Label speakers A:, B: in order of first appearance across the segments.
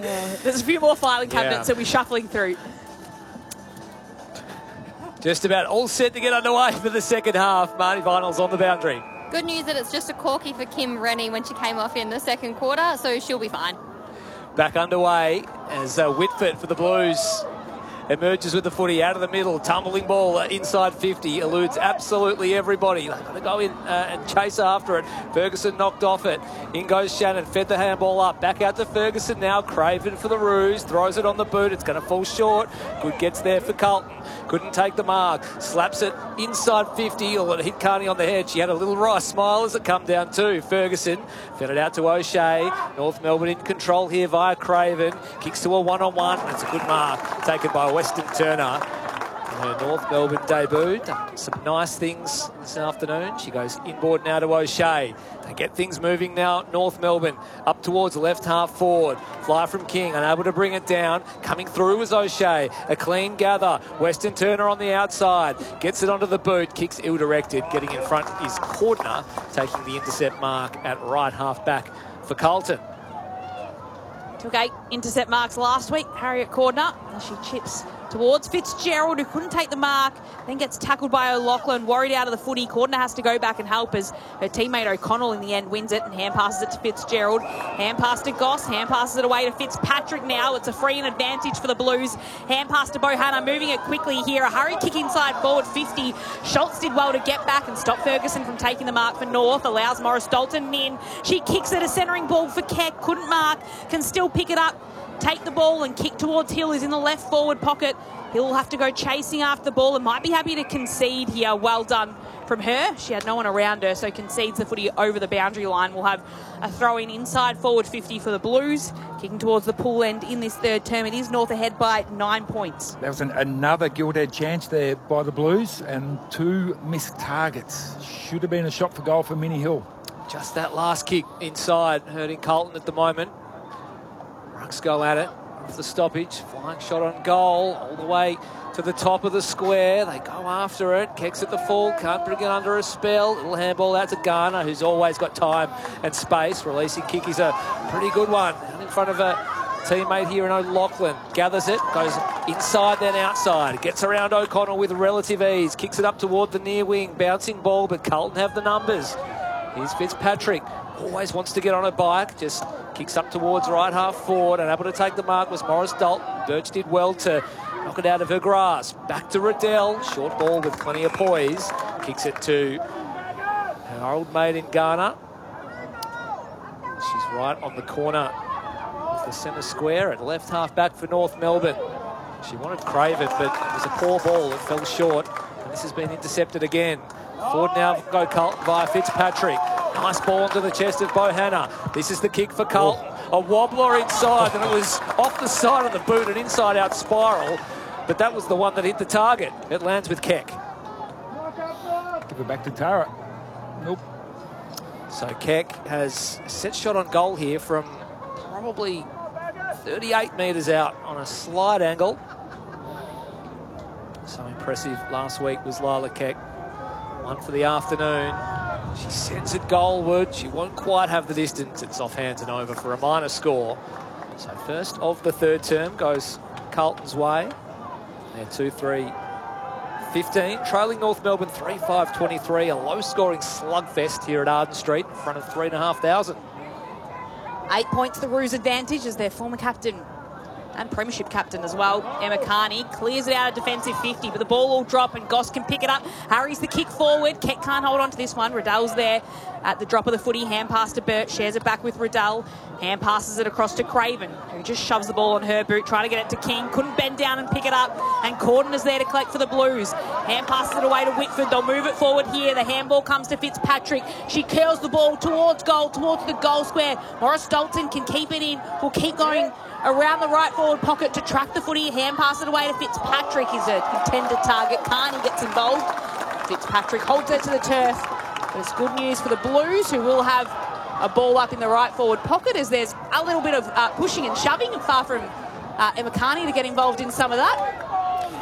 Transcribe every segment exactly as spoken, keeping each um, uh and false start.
A: Uh, there's a few more filing cabinets
B: Yeah.
A: that we're shuffling through.
B: Just about all set to get underway for the second half. Marnie Vinyl's on the boundary.
C: Good news that it's just a corky for Kim Rennie when she came off in the second quarter, so she'll be fine.
B: Back underway as uh, Whitford for the Blues emerges with the footy out of the middle. Tumbling ball uh, inside fifty. Eludes absolutely everybody. They've got to go in uh, and chase after it. Ferguson knocked off it. In goes Shannon. Fed the handball up. Back out to Ferguson now. Craven for the Roos. Throws it on the boot. It's going to fall short. Good gets there for Carlton. Couldn't take the mark. Slaps it inside fifty. Or it hit Carney on the head. She had a little wry smile as it come down too. Ferguson fed it out to O'Shea. North Melbourne in control here via Craven. Kicks to a one-on-one. That's a good mark. Taken by Weston Turner. In her North Melbourne debut. Done some nice things this afternoon. She goes inboard now to O'Shea. They get things moving now. North Melbourne up towards left half forward. Fly from King, unable to bring it down. Coming through was O'Shea. A clean gather. Weston Turner on the outside. Gets it onto the boot. Kicks ill-directed. Getting in front is Cordner, taking the intercept mark at right half back for Carlton.
A: Took eight intercept marks last week. Harriet Cordner, as she chips towards Fitzgerald, who couldn't take the mark, then gets tackled by O'Loughlin, worried out of the footy. Cordner has to go back and help as her teammate O'Connell in the end wins it and hand passes it to Fitzgerald. Hand pass to Goss, hand passes it away to Fitzpatrick now. It's a free and advantage for the Blues. Hand pass to Bohanna, moving it quickly here. A hurry kick inside forward fifty. Schultz did well to get back and stop Ferguson from taking the mark for North. Allows Morris Dalton in. She kicks it, a centering ball for Keck. Couldn't mark, can still pick it up. Take the ball and kick towards Hill, who's in the left forward pocket. He'll have to go chasing after the ball and might be happy to concede here. Well done from her. She had no one around her, so concedes the footy over the boundary line. We'll have a throw in inside forward fifty for the Blues. Kicking towards the pool end in this third term. It is North ahead by nine points.
D: That was an, another gilt-edged chance there by the Blues and two missed targets. Should have been a shot for goal for Minnie Hill.
B: Just that last kick inside, hurting Carlton at the moment. Rucks go at it. Off the stoppage. Flying shot on goal. All the way to the top of the square. They go after it. Kicks at the full. Can't bring it under a spell. Little handball out to Garner, who's always got time and space. Releasing kick is a pretty good one. Out in front of a teammate here in O'Loughlin. Gathers it. Goes inside then outside. Gets around O'Connell with relative ease. Kicks it up toward the near wing. Bouncing ball, but Carlton have the numbers. Here's Fitzpatrick. Always wants to get on a bike. Just kicks up towards right half forward. And able to take the mark was Morris Dalton. Birch did well to knock it out of her grasp. Back to Riddell. Short ball with plenty of poise. Kicks it to her old mate in Garner. She's right on the corner of the centre square at left half back for North Melbourne. She wanted Craven, but it was a poor ball. It fell short. And this has been intercepted again. Forward now go Carlton via Fitzpatrick. Nice ball into the chest of Bohanna. This is the kick for Carlton. A wobbler inside, and it was off the side of the boot, an inside-out spiral. But that was the one that hit the target. It lands with Keck.
D: Give it back to Tara. Nope.
B: So Keck has a set shot on goal here from probably thirty-eight metres out on a slide angle. So impressive last week was Lila Keck. One for the afternoon. She sends it goalward. She won't quite have the distance. It's off hands and over for a minor score. So first of the third term goes Carlton's way. They're two three fifteen. Trailing North Melbourne three five twenty-three. A low-scoring slugfest here at Arden Street in front of three thousand five hundred.
A: Eight points the Roos advantage as their former captain and premiership captain as well, Emma Carney, clears it out of defensive fifty, but the ball will drop and Goss can pick it up. Harry's the kick forward. Keck can't hold on to this one. Riddell's there at the drop of the footy. Hand pass to Burt, shares it back with Riddell. Hand passes it across to Craven, who just shoves the ball on her boot, trying to get it to King. Couldn't bend down and pick it up, and Corden is there to collect for the Blues. Hand passes it away to Whitford. They'll move it forward here. The handball comes to Fitzpatrick. She curls the ball towards goal, towards the goal square. Morris Dalton can keep it in. Will keep going around the right forward pocket to track the footy. Hand pass it away to Fitzpatrick, is a contended target. Carney gets involved. Fitzpatrick holds it to the turf. But it's good news for the Blues, who will have a ball up in the right forward pocket as there's a little bit of uh, pushing and shoving, far from uh, Emma Carney to get involved in some of that.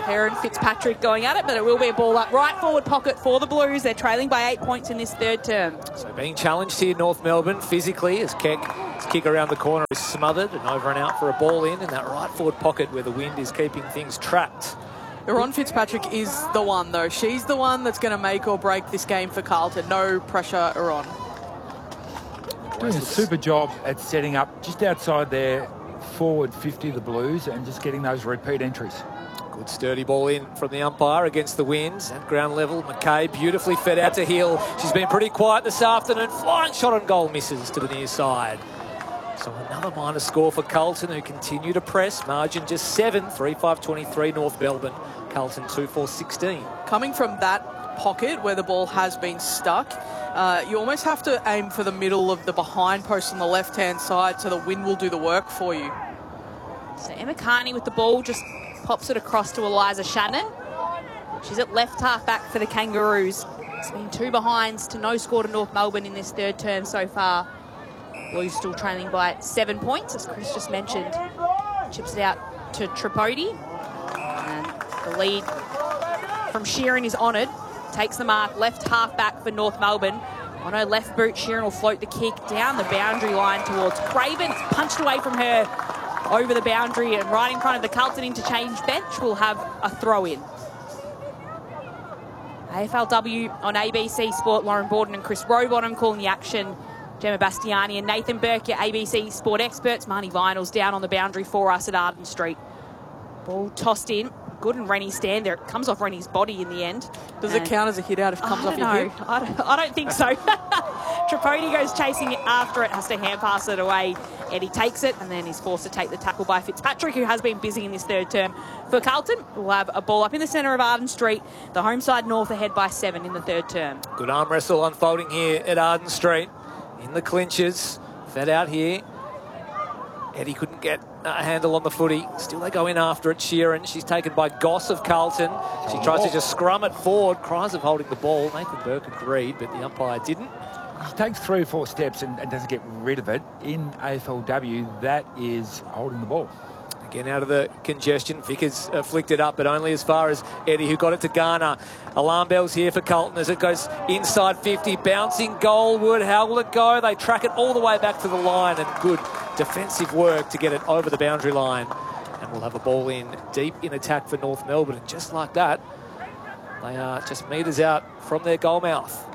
A: Heron Fitzpatrick going at it, but it will be a ball up right forward pocket for the Blues. They're trailing by eight points in this third term.
B: So being challenged here, North Melbourne, physically, as Keck, his kick around the corner is smothered and over and out for a ball in, in that right forward pocket where the wind is keeping things trapped.
E: Ron Fitzpatrick is the one, though. She's the one that's going to make or break this game for Carlton. No pressure, Ron.
D: Doing a super job at setting up just outside their forward fifty, the Blues, and just getting those repeat entries.
B: Good sturdy ball in from the umpire against the winds at ground level. McKay beautifully fed out to Hill. She's been pretty quiet this afternoon. Flying shot on goal, misses to the near side. So another minus score for Carlton, who continue to press. Margin just seven, three five twenty-three North Melbourne. Carlton two four sixteen.
E: Coming from that pocket where the ball has been stuck, uh, you almost have to aim for the middle of the behind post on the left-hand side so the wind will do the work for you.
A: So Emma Carney with the ball just pops it across to Eliza Shannon. She's at left half back for the Kangaroos. It's been two behinds to no score to North Melbourne in this third term so far. Blues still trailing by seven points, as Chris just mentioned. Chips it out to Tripodi. And the lead from Sheeran is honoured. Takes the mark, left half back for North Melbourne. On her left boot, Sheeran will float the kick down the boundary line towards Craven. It's punched away from her over the boundary, and right in front of the Carlton interchange bench will have a throw-in. A F L W on A B C Sport, Lauren Borden and Chris Rowbottom calling the action. Gemma Bastiani and Nathan Burke, your A B C Sport experts. Marnie Vinals down on the boundary for us at Arden Street. Ball tossed in. Good, and Rennie stand there. It comes off Rennie's body in the end.
E: Does it count as a hit out if it comes
A: I
E: off your
A: know.
E: hip?
A: I don't, I don't think so. Tripodi goes chasing it after it, has to hand pass it away. Eddie takes it, and then he's forced to take the tackle by Fitzpatrick, who has been busy in this third term. For Carlton, we'll have a ball up in the centre of Arden Street. The home side North ahead by seven in the third term.
B: Good arm wrestle unfolding here at Arden Street. In the clinches, fed out here. Eddie couldn't get a handle on the footy. Still they go in after it. Sheeran, she's taken by Goss of Carlton. She tries to just scrum it forward. Cries of holding the ball. Nathan Burke agreed, but the umpire didn't.
D: He takes three or four steps and, and doesn't get rid of it. In A F L W, that is holding the ball.
B: Again, out of the congestion, Vickers uh, flicked it up, but only as far as Eddie, who got it to Garner. Alarm bells here for Carlton as it goes inside fifty. Bouncing Goldwood. How will it go? They track it all the way back to the line, and good defensive work to get it over the boundary line. And we'll have a ball in deep in attack for North Melbourne. And just like that, they are just metres out from their goal mouth.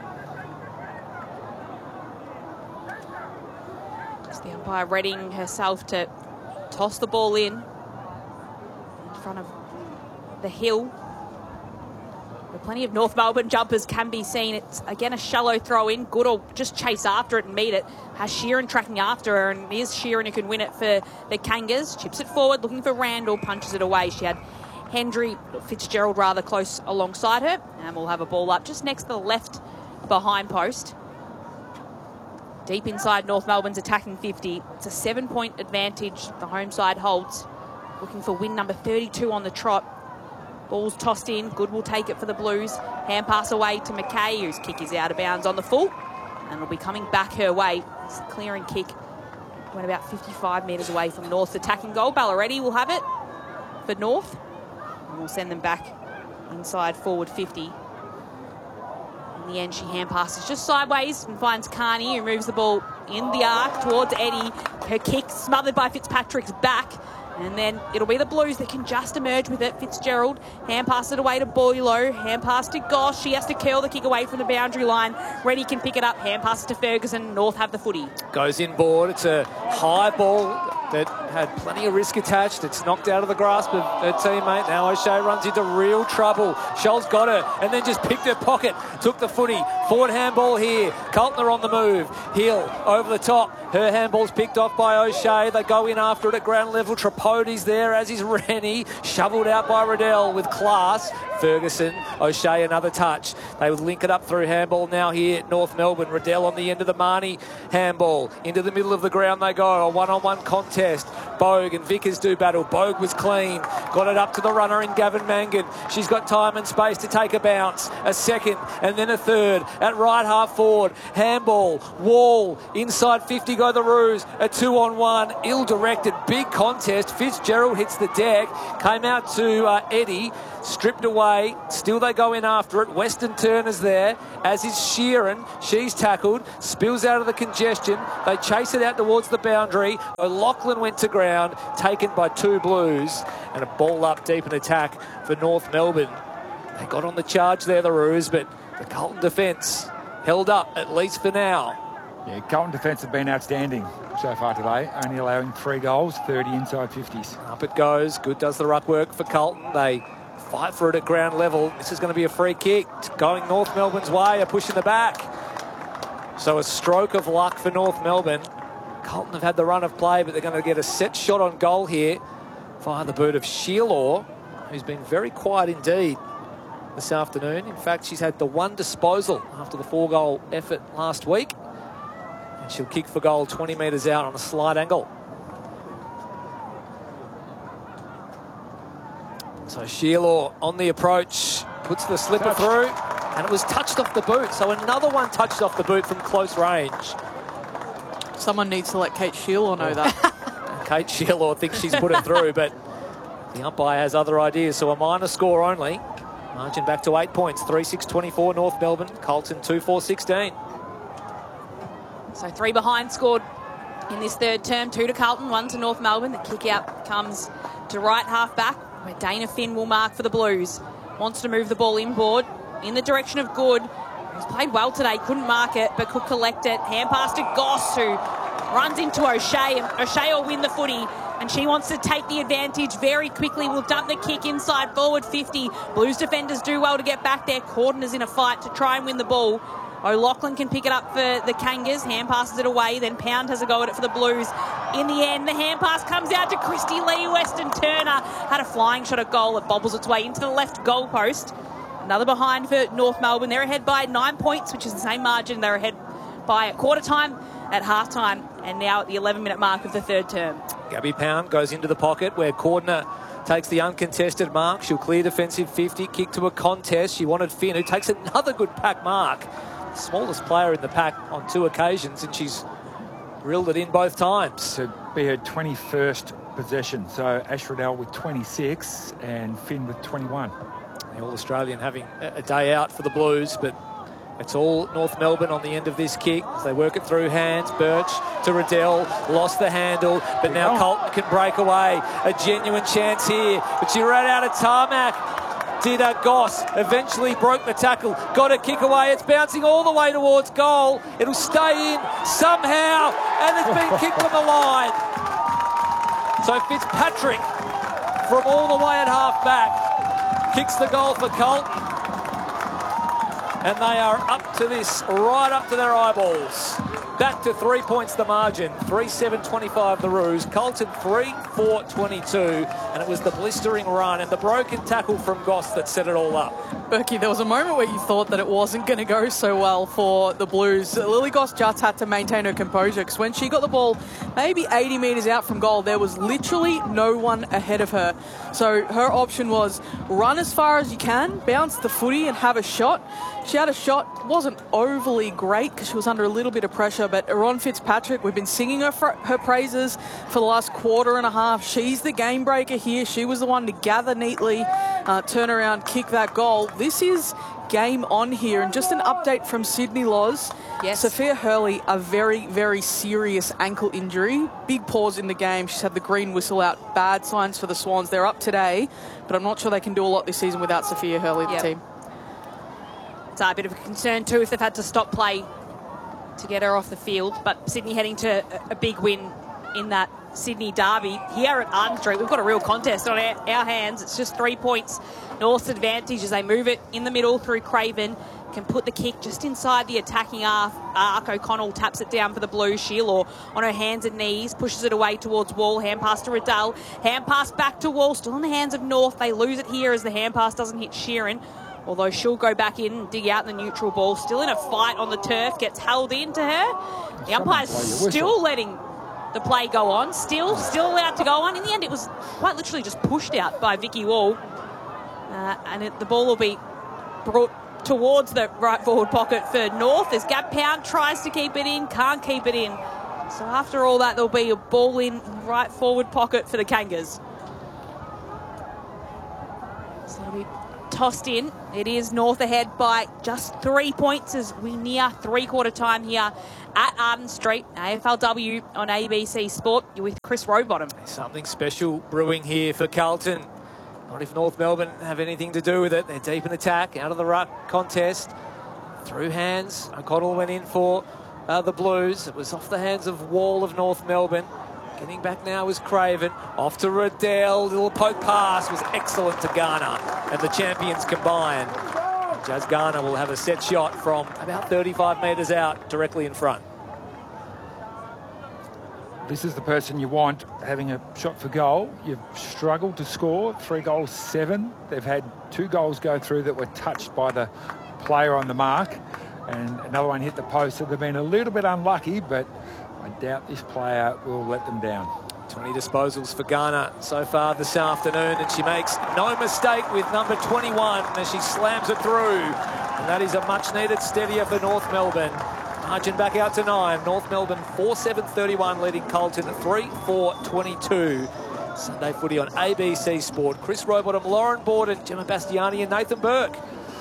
A: It's the umpire readying herself to toss the ball in in front of the hill. But plenty of North Melbourne jumpers can be seen. It's again a shallow throw in. Good or just chase after it and meet it. Has Sheeran tracking after her, and it is Sheeran who can win it for the Kangas. Chips it forward, looking for Randall, punches it away. She had Hendry, Fitzgerald rather close alongside her, and we'll have a ball up just next to the left behind post. Deep inside North Melbourne's attacking fifty. It's a seven-point advantage the home side holds. Looking for win number thirty-two on the trot. Ball's tossed in. Good will take it for the Blues. Hand pass away to McKay, whose kick is out of bounds on the full. And will be coming back her way. It's a clearing kick. Went about fifty-five metres away from North's attacking goal. Balleretti will have it for North. And we'll send them back inside forward fifty. In the end, she hand passes just sideways and finds Carney, who moves the ball in the arc towards Eddie. Her kick smothered by Fitzpatrick's back. And then it'll be the Blues that can just emerge with it. Fitzgerald, hand pass it away to Boylo. Hand pass to Goss. She has to curl the kick away from the boundary line. Reddy can pick it up. Hand pass to Ferguson. North have the footy.
B: Goes inboard. It's a high ball that had plenty of risk attached. It's knocked out of the grasp of her teammate. Now O'Shea runs into real trouble. Scholl's got her and then just picked her pocket. Took the footy. Forward handball here. Carlton are on the move. Hill over the top. Her handball's picked off by O'Shea. They go in after it at ground level. Tripodi's there, as is Rennie. Shovelled out by Riddell with class. Ferguson, O'Shea another touch. They will link it up through handball now here at North Melbourne. Riddell on the end of the Marnie handball. Into the middle of the ground they go. A one-on-one contest. Bogue and Vickers do battle. Bogue was clean. Got it up to the runner in Gavin Mangan. She's got time and space to take a bounce. A second and then a third. At right half forward. Handball. Wall. Inside fifty go the Roos. A two on one. Ill-directed. Big contest. Fitzgerald hits the deck. Came out to uh, Eddie. Stripped away. Still they go in after it. Western Turner's there, as is Sheeran. She's tackled. Spills out of the congestion. They chase it out towards the boundary. O'Loughlin went to ground, taken by two Blues, and a ball up deep in attack for North Melbourne. They got on the charge there, the Roos, but the Carlton defence held up, at least for now.
D: Yeah, Carlton defence have been outstanding so far today, only allowing three goals, thirty inside fifties.
B: Up it goes. Good does the ruck work for Carlton. They fight for it at ground level. This is going to be a free kick. Going North Melbourne's way, a push in the back. So a stroke of luck for North Melbourne. Carlton have had the run of play, but they're going to get a set shot on goal here via the boot of Shearlaw, who's been very quiet indeed this afternoon. In fact, she's had the one disposal after the four-goal effort last week. And she'll kick for goal twenty metres out on a slight angle. So Shearlaw on the approach, puts the slipper Touch. through, and it was touched off the boot. So another one touched off the boot from close range.
E: Someone needs to let Kate Shearlaw know that.
B: Kate Shearlaw thinks she's put it through, but the umpire has other ideas. So a minor score only. Margin back to eight points. three six twenty-four North Melbourne. Carlton two four sixteen.
A: So three behind scored in this third term. Two to Carlton, one to North Melbourne. The kick out comes to right half back, where Dana Finn will mark for the Blues. Wants to move the ball inboard in the direction of Good, who's played well today. Couldn't mark it, but could collect it. Hand pass to Goss, who runs into O'Shea. O'Shea will win the footy, and she wants to take the advantage very quickly. Will dump the kick inside forward fifty. Blues defenders do well to get back there. Corden is in a fight to try and win the ball. O'Loughlin can pick it up for the Kangas. Hand passes it away. Then Pound has a go at it for the Blues. In the end, the hand pass comes out to Christy Lee. Western Turner had a flying shot at goal that bobbles its way into the left goal post. Another behind for North Melbourne. They're ahead by nine points, which is the same margin. They're ahead by a quarter time, at half time, and now at the eleven minute mark of the third term.
B: Gabby Pound goes into the pocket where Cordner takes the uncontested mark. She'll clear defensive fifty, kick to a contest. She wanted Finn, who takes another good pack mark. Smallest player in the pack on two occasions, and she's reeled it in both times.
D: To be her twenty-first possession. So Ash Riddell with twenty-six and Finn with twenty-one.
B: The All-Australian having a day out for the Blues, but it's all North Melbourne on the end of this kick as they work it through hands. Birch to Riddell, lost the handle, but now Carlton can break away. A genuine chance here, but she ran out of tarmac. Did a Goss, eventually broke the tackle, got a kick away. It's bouncing all the way towards goal. It'll stay in somehow, and it's been kicked on the line. So Fitzpatrick, from all the way at half back, kicks the goal for Carlton. And they are up to this, right up to their eyeballs. Back to three points the margin. three seven twenty-five the Roos. Carlton three four twenty-two. And it was the blistering run and the broken tackle from Goss that set it all up.
E: Berkey, there was a moment where you thought that it wasn't going to go so well for the Blues. Lily Goss just had to maintain her composure, because when she got the ball maybe eighty metres out from goal, there was literally no one ahead of her. So her option was run as far as you can, bounce the footy and have a shot. She had a shot, wasn't overly great because she was under a little bit of pressure, but Ron Fitzpatrick, we've been singing her fr- her praises for the last quarter and a half. She's the game breaker here. She was the one to gather neatly, uh, turn around, kick that goal. This is game on here. And just an update from Sydney Loz.
A: Yes.
E: Sophia Hurley, a very, very serious ankle injury. Big pause in the game. She's had the green whistle out. Bad signs for the Swans. They're up today, but I'm not sure they can do a lot this season without Sophia Hurley, the
A: yep.
E: team.
A: It's a bit of a concern too if they've had to stop play to get her off the field. But Sydney heading to a big win in that Sydney derby. Here at Arden Street, we've got a real contest on our, our hands. It's just three points North's advantage as they move it in the middle through Craven. Can put the kick just inside the attacking arc. arc. O'Connell taps it down for the Blues. Shearlaw on her hands and knees, pushes it away towards Wall. Hand pass to Riddell. Hand pass back to Wall. Still in the hands of North. They lose it here as the hand pass doesn't hit Sheeran. Although she'll go back in and dig out the neutral ball. Still in a fight on the turf. Gets held into her. The umpire's still letting the play go on. Still, still allowed to go on. In the end, it was quite literally just pushed out by Vicky Wall. Uh, and it, the ball will be brought towards the right forward pocket for North as Gab Pound tries to keep it in, can't keep it in. So after all that, there'll be a ball in right forward pocket for the Kangas. So it'll be tossed in. It is North ahead by just three points as we near three-quarter time here at Arden Street. A F L W on A B C Sport. You're with Chris Rowbottom.
B: Something special brewing here for Carlton. Not if North Melbourne have anything to do with it. They're deep in attack, out of the ruck contest. Through hands, O'Connell went in for uh, the Blues. It was off the hands of Wall of North Melbourne. Getting back now was Craven. Off to Riddell. Little poke pass was excellent to Garner. And the champions combine. Jazz Garner will have a set shot from about thirty-five metres out, directly in front.
D: This is the person you want having a shot for goal. You've struggled to score. Three goals, seven. They've had two goals go through that were touched by the player on the mark. And another one hit the post. So they've been a little bit unlucky, but I doubt this player will let them down.
B: twenty disposals for Garner so far this afternoon, and she makes no mistake with number twenty-one as she slams it through. And that is a much-needed steadier for North Melbourne. Margin back out to nine. North Melbourne four seven thirty-one leading Carlton three four twenty-two. Sunday footy on A B C Sport. Chris Rowbottom, Lauren Borden, Gemma Bastiani and Nathan Burke.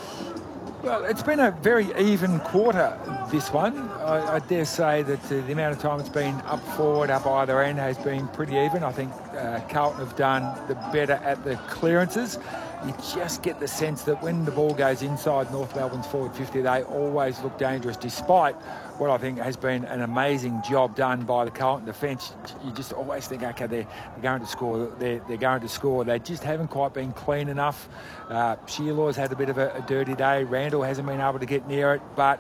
D: Well, it's been a very even quarter, this one. I, I dare say that uh, the amount of time it's been up forward, up either end has been pretty even. I think uh, Carlton have done the better at the clearances. You just get the sense that when the ball goes inside North Melbourne's forward fifty, they always look dangerous, despite what I think has been an amazing job done by the Carlton defence. You just always think, okay, they're, they're going to score, they're, they're going to score. They just haven't quite been clean enough. Uh, Shearlaw's had a bit of a, a dirty day. Randall hasn't been able to get near it, but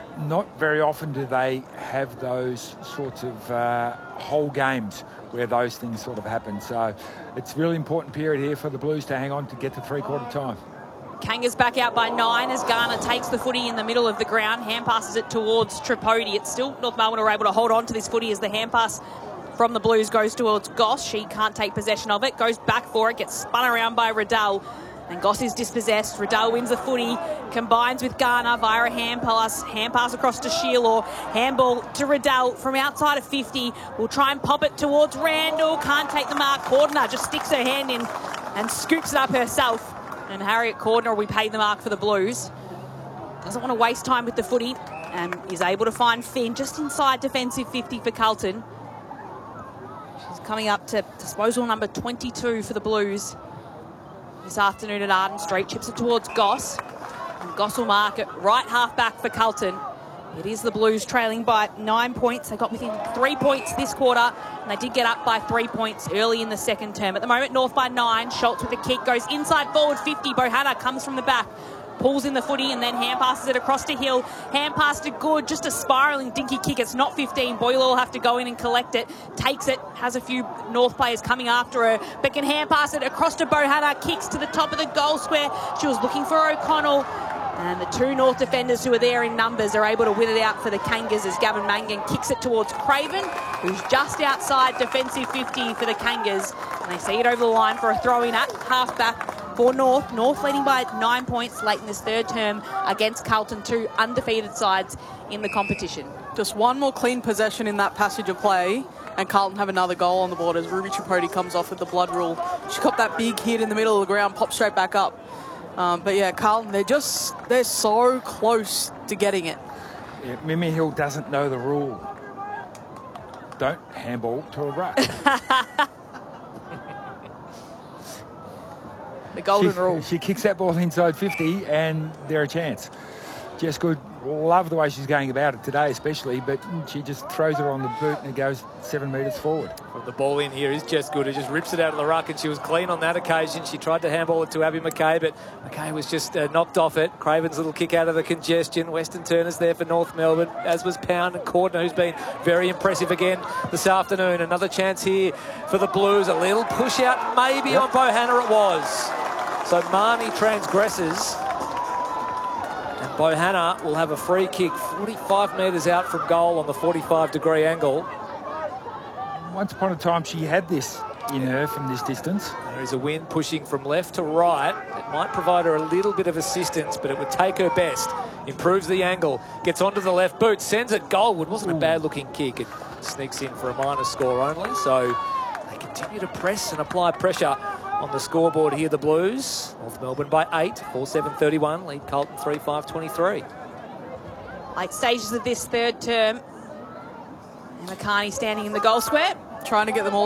D: not very often do they have those sorts of uh, whole games where those things sort of happen. So it's a really important period here for the Blues to hang on to get to three-quarter time.
A: Kangas back out by nine as Garner takes the footy in the middle of the ground. Hand passes it towards Tripodi. It's still North Melbourne are able to hold on to this footy as the hand pass from the Blues goes towards Goss. She can't take possession of it. Goes back for it. Gets spun around by Riddell. And Goss is dispossessed. Riddell wins the footy. Combines with Garner via a hand pass. Hand pass across to Shearlaw. Handball to Riddell from outside of fifty. Will try and pop it towards Randall. Can't take the mark. Cordner just sticks her hand in and scoops it up herself. And Harriet Cordner will be paid the mark for the Blues. Doesn't want to waste time with the footy and is able to find Finn just inside defensive fifty for Carlton. She's coming up to disposal number twenty-two for the Blues this afternoon at Arden Street. Chips it towards Goss. And Goss will mark it right half back for Carlton. It is the Blues trailing by nine points. They got within three points this quarter, and they did get up by three points early in the second term. At the moment, North by nine. Schultz with the kick goes inside forward fifty. Bohanna comes from the back, pulls in the footy, and then hand passes it across to Hill. Hand pass to Good, just a spiralling dinky kick. It's not fifteen. Boyle will have to go in and collect it. Takes it, has a few North players coming after her, but can hand pass it across to Bohanna. Kicks to the top of the goal square. She was looking for O'Connell. And the two North defenders who are there in numbers are able to win it out for the Kangas as Gavin Mangan kicks it towards Craven, who's just outside defensive fifty for the Kangas. And they see it over the line for a throw-in at half-back for North. North leading by nine points late in this third term against Carlton, two undefeated sides in the competition.
E: Just one more clean possession in that passage of play, and Carlton have another goal on the board as Ruby Tripodi comes off with the blood rule. She got that big hit in the middle of the ground, popped straight back up. Um, but yeah, Carlton, they're just, they're so close to getting it.
D: Yeah, Mimi Hill doesn't know the rule. Don't handball to a ruck.
E: The golden
D: she,
E: rule.
D: She kicks that ball inside fifty and they're a chance. Jess Good, love the way she's going about it today especially, but she just throws her on the boot and it goes seven metres forward.
B: Well, the ball in here is Jess Good, who just rips it out of the ruck, and she was clean on that occasion. She tried to handball it to Abby McKay, but McKay was just uh, knocked off it. Craven's little kick out of the congestion. Weston Turner's there for North Melbourne, as was Pound and Cordner, who's been very impressive again this afternoon. Another chance here for the Blues. A little push out maybe yep. on Bohanna it was. So Marnie transgresses. And Bohanna will have a free kick forty-five metres out from goal on the forty-five degree angle.
D: once upon a time she had this in her from this distance.
B: There is a wind pushing from left to right. It might provide her a little bit of assistance, but it would take her best. Improves the angle, gets onto the left boot, sends it goalward. Wasn't a bad-looking kick. It sneaks in for a minus score only. So they continue to press and apply pressure on the scoreboard here, the Blues. North Melbourne by eight, four seven thirty-one. Lead Carlton three five twenty-three.
A: Late stages of this third term. And McCartney standing in the goal square.
E: Trying to get them all